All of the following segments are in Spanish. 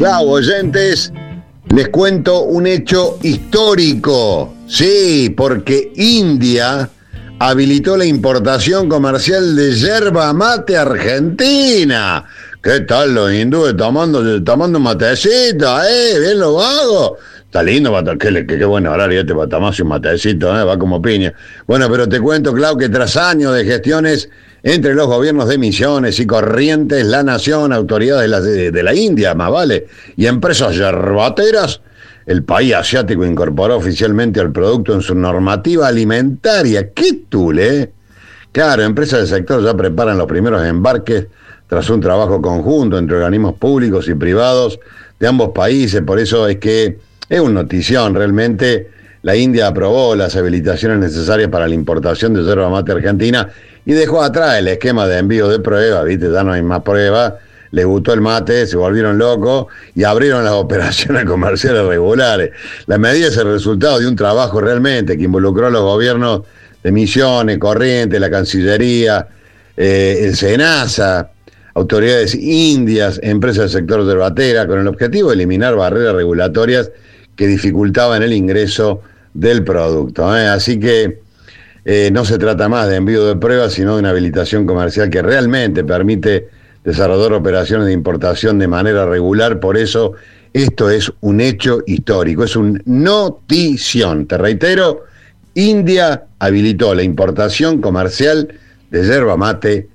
Clau, oyentes, les cuento un hecho histórico. Sí, porque India habilitó la importación comercial de yerba mate argentina. ¿Qué tal los hindúes tomando un matecito? Bien lo hago. Está lindo, qué buen horario este para tomarse un matecito, va como piña. Bueno, pero te cuento, Clau, que tras años de gestiones entre los gobiernos de Misiones y Corrientes, la Nación, autoridades de la India, más vale, y empresas yerbateras, el país asiático incorporó oficialmente el producto en su normativa alimentaria. ¡Qué tule! Claro, empresas del sector ya preparan los primeros embarques tras un trabajo conjunto entre organismos públicos y privados de ambos países. Por eso es que es una notición realmente. La India aprobó las habilitaciones necesarias para la importación de yerba mate argentina y dejó atrás el esquema de envío de pruebas, ¿viste? Ya no hay más pruebas. Les gustó el mate, se volvieron locos y abrieron las operaciones comerciales regulares. La medida es el resultado de un trabajo realmente que involucró a los gobiernos de Misiones, Corrientes, la Cancillería, el SENASA, autoridades indias, empresas del sector yerbatera, con el objetivo de eliminar barreras regulatorias que dificultaban el ingreso del producto. Así que no se trata más de envío de pruebas, sino de una habilitación comercial que realmente permite desarrollar operaciones de importación de manera regular. Por eso esto es un hecho histórico, es un notición. Te reitero, India habilitó la importación comercial de yerba mate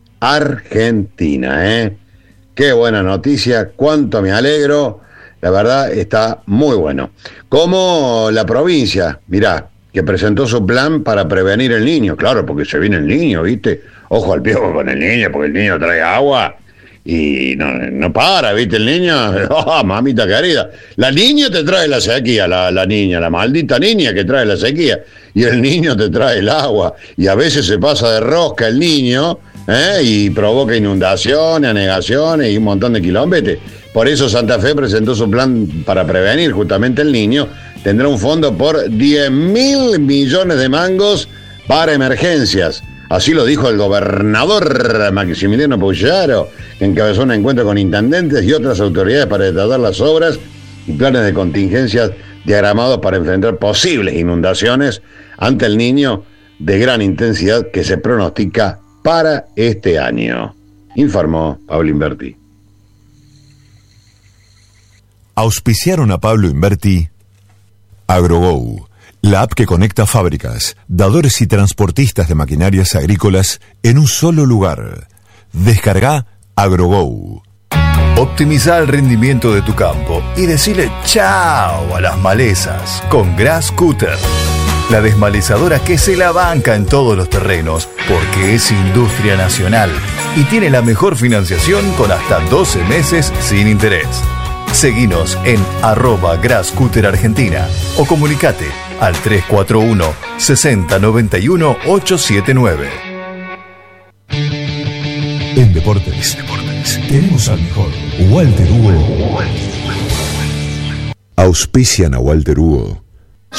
argentina. Qué buena noticia, cuánto me alegro. La verdad está muy bueno. Como la provincia, mirá, que presentó su plan para prevenir el niño. Claro, porque se viene el niño, ¿viste? Ojo al piojo con el niño, porque el niño trae agua y no para, ¿viste? El niño, oh, mamita querida. La niña te trae la sequía, la niña, la maldita niña que trae la sequía. Y el niño te trae el agua. Y a veces se pasa de rosca el niño, y provoca inundaciones, anegaciones y un montón de quilombetes. Por eso Santa Fe presentó su plan para prevenir justamente el niño. Tendrá un fondo por 10.000 millones de mangos para emergencias. Así lo dijo el gobernador Maximiliano Puyaro, que encabezó un encuentro con intendentes y otras autoridades para detallar las obras y planes de contingencias diagramados para enfrentar posibles inundaciones ante el Niño de gran intensidad que se pronostica para este año, informó Pablo Inverti. Auspiciaron a Pablo Inverti AgroGo, la app que conecta fábricas, dadores y transportistas de maquinarias agrícolas en un solo lugar. Descarga AgroGo. Optimiza el rendimiento de tu campo y decile chao a las malezas con Grass Cutter. La desmalezadora que se la banca en todos los terrenos porque es industria nacional y tiene la mejor financiación con hasta 12 meses sin interés. Seguinos en @GrassCutterArgentina o comunicate al 341 60 91 879. En Deportes tenemos al mejor Walter Hugo. Auspician a Walter Hugo